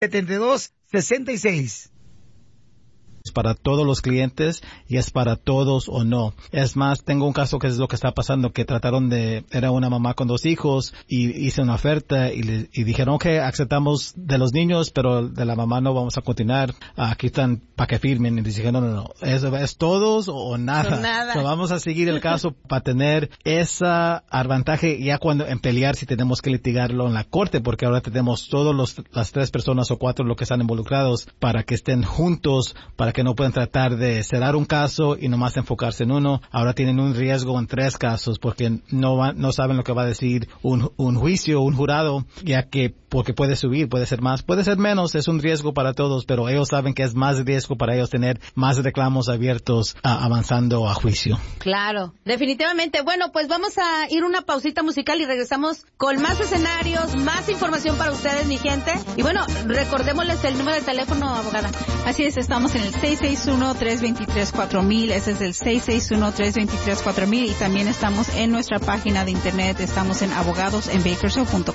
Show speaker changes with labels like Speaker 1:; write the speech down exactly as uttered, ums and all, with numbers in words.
Speaker 1: setenta y dos sesenta y seis.
Speaker 2: Es para todos los clientes y es para todos o no. Es más, tengo un caso que es lo que está pasando, que trataron de, era una mamá con dos hijos y hice una oferta y, le, y dijeron que okay, aceptamos de los niños, pero de la mamá no vamos a continuar. Aquí están para que firmen. Y dijeron, no, no, no, es, es todos o nada.
Speaker 3: nada.
Speaker 2: So, vamos a seguir el caso para tener esa avantaje ya cuando en pelear si tenemos que litigarlo en la corte, porque ahora tenemos todos los, las tres personas o cuatro los que están involucrados para que estén juntos, para que no puedan tratar de cerrar un caso y nomás enfocarse en uno. Ahora tienen un riesgo en tres casos porque no va, no saben lo que va a decir un, un juicio, un jurado, ya que porque puede subir, puede ser más, puede ser menos, es un riesgo para todos, pero ellos saben que es más riesgo para ellos tener más reclamos abiertos a, avanzando a juicio.
Speaker 3: Claro, definitivamente. Bueno, pues vamos a ir una pausita musical y regresamos con más escenarios, más información para ustedes, mi gente. Y bueno, recordémosles el número de teléfono, abogada.
Speaker 4: Así es, estamos en el seis seis uno, tres dos tres, cuatro mil, ese es el seis seis uno, tres dos tres, cuatro mil y también estamos en nuestra página de internet, estamos en abogados en bakersfield punto com.